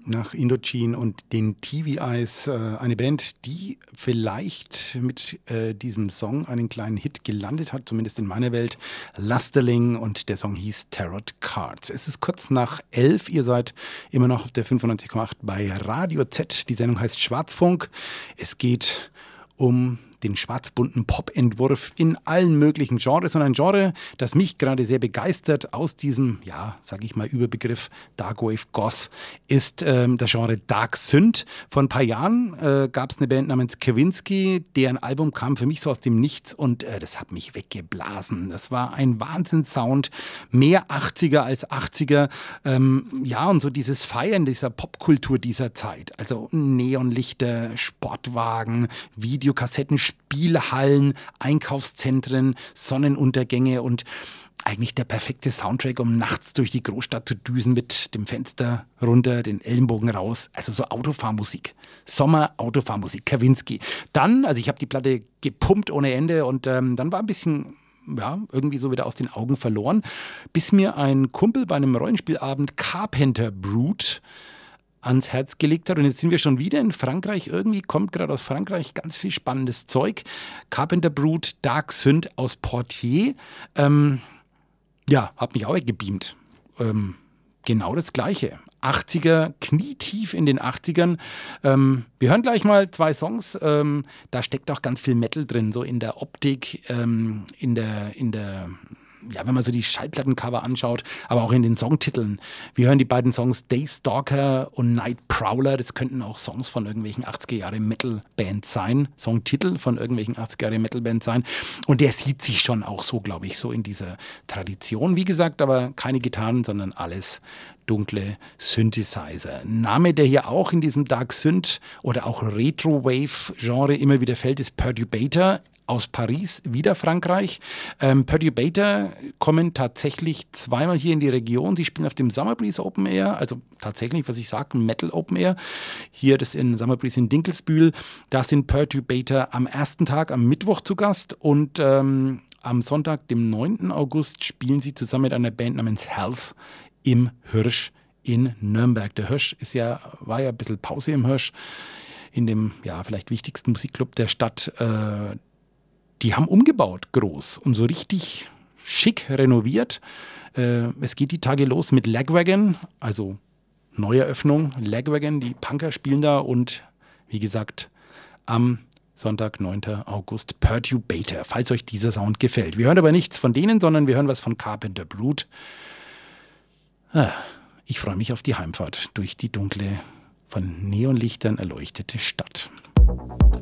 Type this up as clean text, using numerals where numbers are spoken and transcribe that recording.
nach Indochine und den TV-Eyes, eine Band, die vielleicht mit diesem Song einen kleinen Hit gelandet hat, zumindest in meiner Welt. Lusterling, und der Song hieß Tarot Cards. Es ist kurz nach 11, ihr seid immer noch auf der 95,8 bei Radio Z. Die Sendung heißt Schwarzfunk. Es geht um den schwarzbunten Pop-Entwurf in allen möglichen Genres, und ein Genre, das mich gerade sehr begeistert aus diesem, ja, sag ich mal, Überbegriff Darkwave Goth, ist das Genre Dark Synth. Vor ein paar Jahren gab es eine Band namens Kavinsky, deren Album kam für mich so aus dem Nichts, und das hat mich weggeblasen. Das war ein Wahnsinnssound, mehr 80er als 80er, ja, und so dieses Feiern dieser Popkultur dieser Zeit, also Neonlichter, Sportwagen, Videokassetten, Spielhallen, Einkaufszentren, Sonnenuntergänge und eigentlich der perfekte Soundtrack, um nachts durch die Großstadt zu düsen mit dem Fenster runter, den Ellenbogen raus. Also so Autofahrmusik. Sommer-Autofahrmusik, Kavinsky. Dann, also ich habe die Platte gepumpt ohne Ende, und dann war ein bisschen, ja, irgendwie so wieder aus den Augen verloren, bis mir ein Kumpel bei einem Rollenspielabend Carpenter Brut ans Herz gelegt hat. Und jetzt sind wir schon wieder in Frankreich. Irgendwie kommt gerade aus Frankreich ganz viel spannendes Zeug. Carpenter Brut, Dark Synth aus Poitiers. Ja, hat mich auch weggebeamt. Genau das Gleiche. 80er, knietief in den 80ern. Wir hören gleich mal 2 Songs. Da steckt auch ganz viel Metal drin, so in der Optik, ja, wenn man so die Schallplattencover anschaut, aber auch in den Songtiteln. Wir hören die beiden Songs Daystalker und Night Prowler. Das könnten auch Songs von irgendwelchen 80er-Jahre-Metal-Bands sein. Songtitel von irgendwelchen 80er-Jahre-Metal-Bands sein. Und der sieht sich schon auch so, glaube ich, so in dieser Tradition. Wie gesagt, aber keine Gitarren, sondern alles dunkle Synthesizer. Name, der hier auch in diesem Dark Synth oder auch Retro-Wave-Genre immer wieder fällt, ist Perturbator. Aus Paris, wieder Frankreich. Perturbator kommen tatsächlich zweimal hier in die Region. Sie spielen auf dem Summer Breeze Open Air, also tatsächlich, was ich sage, ein Metal Open Air. Hier das in Summer Breeze in Dinkelsbühl. Da sind Perturbator am ersten Tag, am Mittwoch zu Gast, und am Sonntag, dem 9. August, spielen sie zusammen mit einer Band namens Hells im Hirsch in Nürnberg. Der Hirsch war ja ein bisschen Pause im Hirsch, in dem, ja, vielleicht wichtigsten Musikclub der Stadt. Die haben umgebaut, groß, und so richtig schick renoviert. Es geht die Tage los mit Lagwagon, also Neueröffnung, Lagwagon, die Punker spielen da, und wie gesagt, am Sonntag, 9. August, Perturbator, falls euch dieser Sound gefällt. Wir hören aber nichts von denen, sondern wir hören was von Carpenter Brut. Ich freue mich auf die Heimfahrt durch die dunkle, von Neonlichtern erleuchtete Stadt.